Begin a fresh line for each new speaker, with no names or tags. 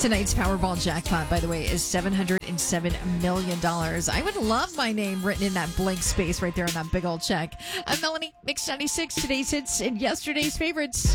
Tonight's Powerball jackpot, by the way, is $707 million. I would love my name written in that blank space right there on that big old check. I'm Melanie, Mix 96, today's hits and yesterday's favorites.